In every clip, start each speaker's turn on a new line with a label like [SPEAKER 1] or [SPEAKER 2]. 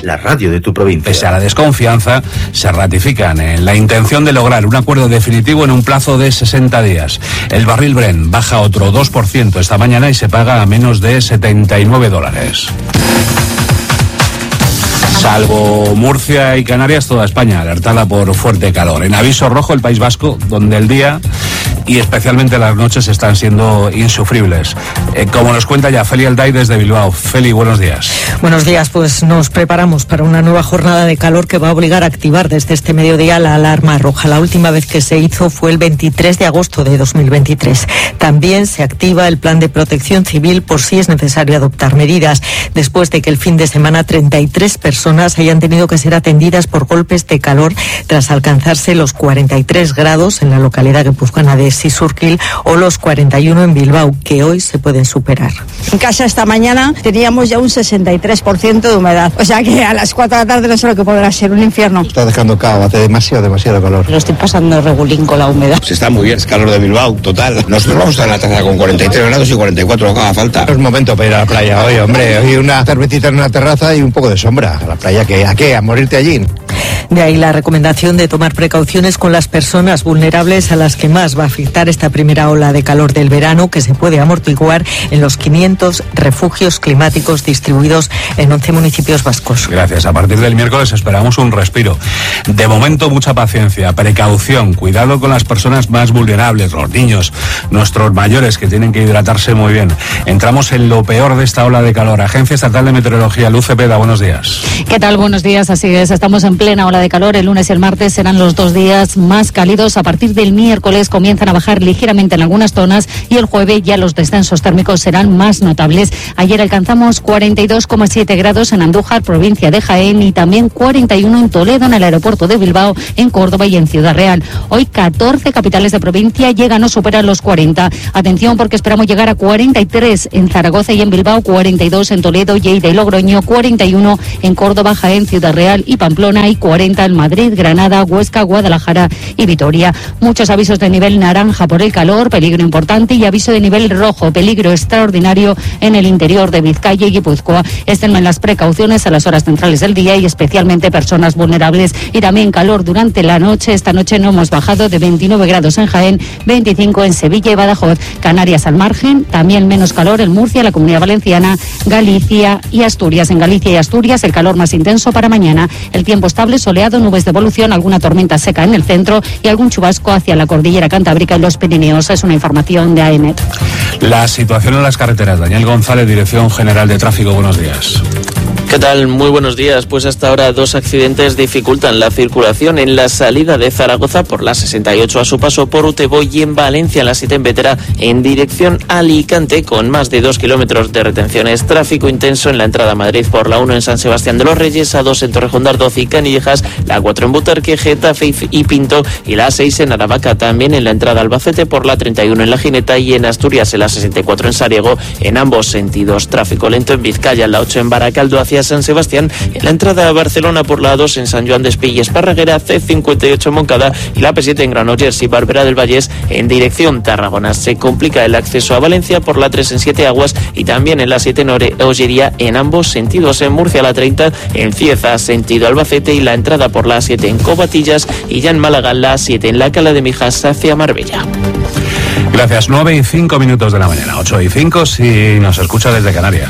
[SPEAKER 1] la radio de tu provincia.
[SPEAKER 2] Pese a la desconfianza, se ratifican en la intención de lograr un acuerdo definitivo en un plazo de 60 días. El barril Brent baja otro 2% esta mañana y se paga a menos de $79. Salvo Murcia y Canarias, toda España alertada por fuerte calor. En aviso rojo el País Vasco, donde el día y especialmente las noches están siendo insufribles. Como nos cuenta ya Feli Alday desde Bilbao. Feli, buenos días.
[SPEAKER 3] Buenos días, pues nos preparamos para una nueva jornada de calor que va a obligar a activar desde este mediodía la alarma roja. La última vez que se hizo fue el 23 de agosto de 2023. También se activa el plan de protección civil por si es necesario adoptar medidas, después de que el fin de semana 33 personas hayan tenido que ser atendidas por golpes de calor tras alcanzarse los 43 grados en la localidad guipuzcoana de Sisurquil o los 41 en Bilbao, que hoy se pueden superar.
[SPEAKER 4] En casa esta mañana teníamos ya un 63% de humedad, o sea que a las 4 de la tarde no sé lo que podrá ser, un infierno.
[SPEAKER 5] Está dejando cao, hace demasiado calor.
[SPEAKER 4] Lo estoy pasando regulín con la humedad.
[SPEAKER 6] Se está muy bien, es calor de Bilbao, total. Nosotros vamos a estar en la terraza con 43 grados y 44 lo que haga falta.
[SPEAKER 5] Es momento para ir a la playa hoy, hombre. Hoy una cervecita en una terraza y un poco de sombra. A la playa, ¿a qué? ¿A morirte allí?
[SPEAKER 3] De ahí la recomendación de tomar precauciones con las personas vulnerables a las que más va a afectar esta primera ola de calor del verano, que se puede amortiguar en los 500 refugios climáticos distribuidos en 11 municipios vascos.
[SPEAKER 2] Gracias. A partir del miércoles esperamos un respiro. De momento, mucha paciencia, precaución, cuidado con las personas más vulnerables, los niños, nuestros mayores que tienen que hidratarse muy bien. Entramos en lo peor de esta ola de calor. Agencia Estatal de Meteorología, Luz Cepeda, buenos días.
[SPEAKER 7] ¿Qué tal? Buenos días. Así es, estamos en plena ola de calor. El lunes y el martes serán los 2 días más cálidos. A partir del miércoles comienzan a bajar ligeramente en algunas zonas y el jueves ya los descensos térmicos serán más notables. Ayer alcanzamos 42,7 grados en Andújar, provincia de Jaén, y también 41 en Toledo, en el aeropuerto de Bilbao, en Córdoba y en Ciudad Real. Hoy 14 capitales de provincia llegan o superan los 40. Atención, porque esperamos llegar a 43 en Zaragoza y en Bilbao, 42 en Toledo, Lleida y Logroño, 41 en Córdoba, Jaén, Ciudad Real y Pamplona y 40 en Madrid, Granada, Huesca, Guadalajara y Vitoria. Muchos avisos de nivel naranja por el calor, peligro importante, y aviso de nivel rojo, peligro extraordinario en el interior de Vizcaya y Guipúzcoa. Extremen las precauciones a las horas centrales del día y especialmente personas vulnerables. Y también calor durante la noche. Esta noche no hemos bajado de 29 grados en Jaén, 25 en Sevilla y Badajoz. Canarias al margen, también menos calor en Murcia, la Comunidad Valenciana, Galicia y Asturias. En Galicia y Asturias el calor más intenso para mañana. El tiempo estable, soleado, nubes de evolución, alguna tormenta seca en el centro y algún chubasco hacia la cordillera Cantábrica y los Pirineos. Es una información de AEMET.
[SPEAKER 2] La situación en las carreteras. Daniel González, Dirección General de Tráfico, buenos días.
[SPEAKER 8] ¿Qué tal? Muy buenos días. Pues hasta ahora 2 accidentes dificultan la circulación en la salida de Zaragoza por la 68 a su paso por Utebo y en Valencia en la 7 en Bétera en dirección a Alicante con más de 2 kilómetros de retenciones. Tráfico intenso en la entrada a Madrid por la 1 en San Sebastián de los Reyes, A2 en Torrejón de Ardoz y Canillejas, la 4 en Butarque, Getafe y Pinto y la 6 en Aravaca, también en la entrada a Albacete por la 31 en La Gineta y en Asturias en la 64 en Sariego en ambos sentidos. Tráfico lento en Vizcaya, la 8 en Baracaldo hacia San Sebastián, en la entrada a Barcelona por la 2 en San Joan d'Espí y Esparraguera, C58 en Moncada y la P7 en Granollers y Barberà del Vallès en dirección Tarragona. Se complica el acceso a Valencia por la 3 en Siete Aguas y también en la 7 en Ogería en ambos sentidos. En Murcia la 30 en Cieza sentido Albacete y la entrada por la 7 en Covatillas y ya en Málaga la 7 en la Cala de Mijas hacia Marbella.
[SPEAKER 2] Gracias. 9:05 de la mañana, 8:05 si nos escucha desde Canarias.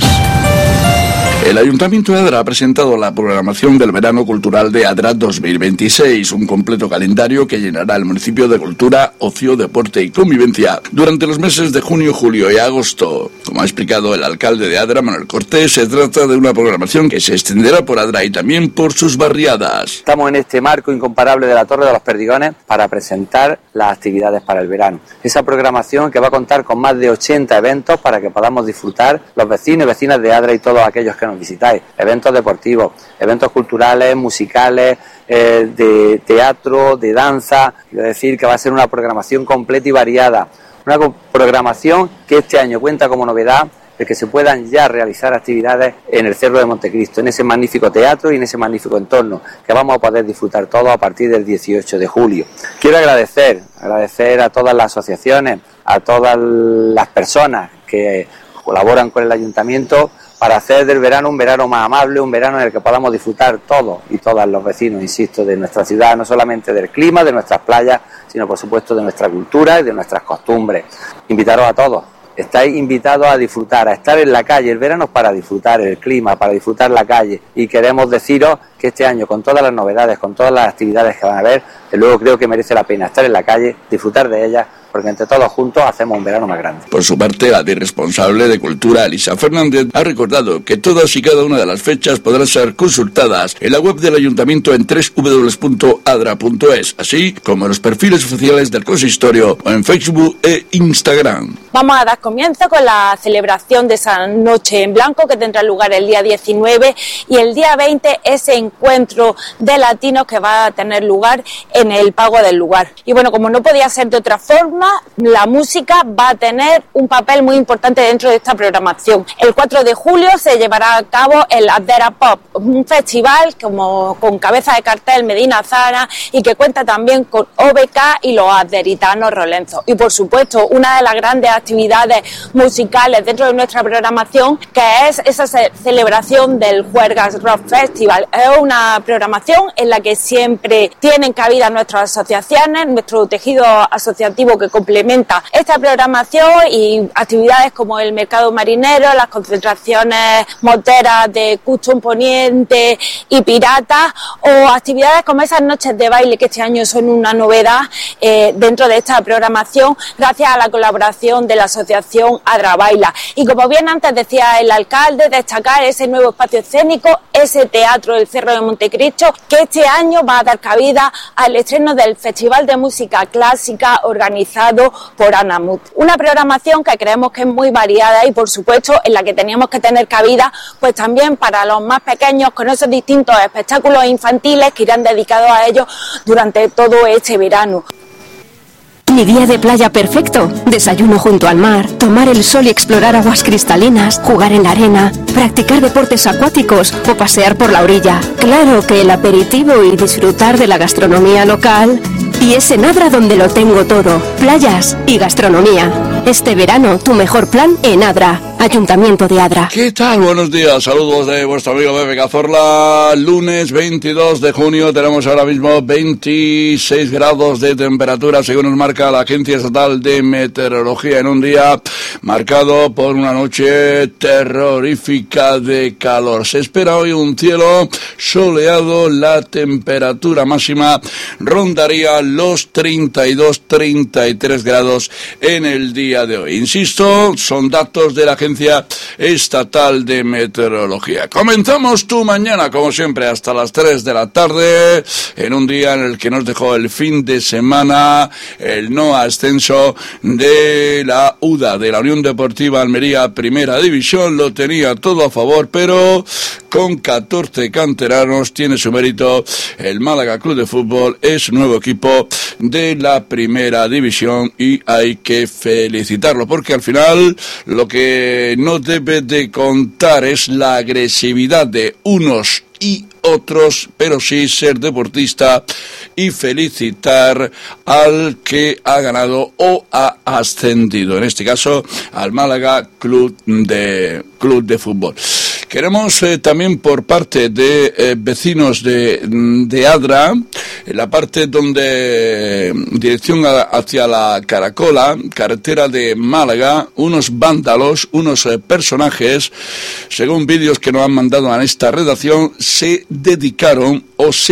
[SPEAKER 9] El Ayuntamiento de Adra ha presentado la programación del Verano Cultural de Adra 2026, un completo calendario que llenará el municipio de cultura, ocio, deporte y convivencia durante los meses de junio, julio y agosto. Como ha explicado el alcalde de Adra, Manuel Cortés, se trata de una programación que se extenderá por Adra y también por sus barriadas.
[SPEAKER 10] Estamos en este marco incomparable de la Torre de los Perdigones para presentar las actividades para el verano. Esa programación que va a contar con más de 80 eventos para que podamos disfrutar los vecinos y vecinas de Adra y todos aquellos que nos visitáis. Eventos deportivos, eventos culturales, musicales, de teatro, de danza. Quiero decir que va a ser una programación completa y variada. Una programación que este año cuenta como novedad de que se puedan ya realizar actividades en el Cerro de Montecristo, en ese magnífico teatro y en ese magnífico entorno que vamos a poder disfrutar todos a partir del 18 de julio. Quiero agradecer a todas las asociaciones, a todas las personas que colaboran con el Ayuntamiento para hacer del verano un verano más amable, un verano en el que podamos disfrutar todos y todas los vecinos, insisto, de nuestra ciudad, no solamente del clima, de nuestras playas, sino por supuesto de nuestra cultura y de nuestras costumbres. Invitaros a todos. Estáis invitados a disfrutar, a estar en la calle. El verano es para disfrutar el clima, para disfrutar la calle. Y queremos deciros que este año, con todas las novedades, con todas las actividades que van a haber, de luego creo que merece la pena estar en la calle, disfrutar de ellas, porque entre todos juntos hacemos un verano más grande.
[SPEAKER 9] Por su parte, la responsable de Cultura, Elisa Fernández, ha recordado que todas y cada una de las fechas podrán ser consultadas en la web del Ayuntamiento en www.adra.es, así como en los perfiles oficiales del consistorio o en Facebook e Instagram.
[SPEAKER 1] Vamos a dar comienzo con la celebración de esa noche en blanco que tendrá lugar el día 19 y el día 20 ese encuentro de latinos que va a tener lugar en el Pago del Lugar. Y bueno, como no podía ser de otra forma, la música va a tener un papel muy importante dentro de esta programación. El 4 de julio se llevará a cabo el Adera Pop, un festival con cabeza de cartel Medina Zara y que cuenta también con OBK y los adderitanos rolenzos. Y por supuesto, una de las grandes actividades musicales dentro de nuestra programación, que es esa celebración del Juergas Rock Festival. Es una programación en la que siempre tienen cabida nuestras asociaciones, nuestro tejido asociativo que complementa esta programación y actividades como el mercado marinero, las concentraciones moteras de Custom Poniente y Piratas, o actividades como esas noches de baile que este año son una novedad dentro de esta programación gracias a la colaboración de la asociación Adra Baila. Y como bien antes decía el alcalde, destacar ese nuevo espacio escénico, ese teatro del Cerro de Montecristo, que este año va a dar cabida al estreno del Festival de Música Clásica organizado por Anamut. Una programación que creemos que es muy variada y por supuesto en la que teníamos que tener cabida pues también para los más pequeños, con esos distintos espectáculos infantiles que irán dedicados a ellos durante todo este verano.
[SPEAKER 11] Mi día de playa perfecto. Desayuno junto al mar, tomar el sol y explorar aguas cristalinas, jugar en la arena, practicar deportes acuáticos o pasear por la orilla. Claro que el aperitivo y disfrutar de la gastronomía local. Y es en Adra donde lo tengo todo. Playas y gastronomía. Este verano, tu mejor plan en Adra. Ayuntamiento de Adra.
[SPEAKER 9] ¿Qué tal? Buenos días. Saludos de vuestro amigo Pepe Cazorla. Lunes 22 de junio. Tenemos ahora mismo 26 grados de temperatura, según nos marca la Agencia Estatal de Meteorología, en un día marcado por una noche terrorífica de calor. Se espera hoy un cielo soleado. La temperatura máxima rondaría los 32-33 grados en el día de hoy. Insisto, son datos de la Agencia Estatal de Meteorología. Comenzamos tu mañana, como siempre, hasta las 3 de la tarde, en un día en el que nos dejó el fin de semana el no ascenso de la UDA, de la Unión Deportiva Almería Primera División. Lo tenía todo a favor, pero con 14 canteranos tiene su mérito el Málaga Club de Fútbol. Es nuevo equipo de la Primera División y hay que felicitarlo, porque al final lo que no debe de contar es la agresividad de unos y otros, pero sí ser deportista y felicitar al que ha ganado o ha ascendido, en este caso al Málaga Club de Fútbol. Queremos también por parte de vecinos de Adra, en la parte donde dirección hacia la Caracola, carretera de Málaga, unos vándalos, unos personajes, según vídeos que nos han mandado a esta redacción, se dedican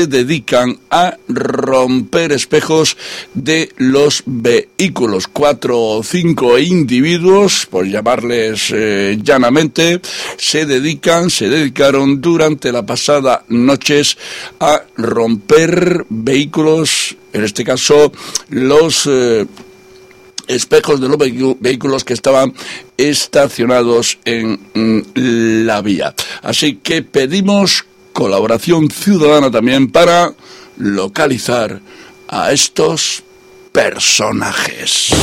[SPEAKER 9] a romper espejos de los vehículos. 4 o 5 individuos, por llamarles llanamente, se dedicaron durante la pasada noches a romper vehículos, en este caso los espejos de los vehículos que estaban estacionados en la vía. Así que pedimos colaboración ciudadana también para localizar a estos personajes.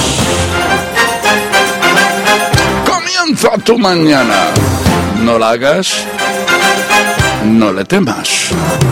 [SPEAKER 9] Comienza tu mañana. No la hagas, no le temas.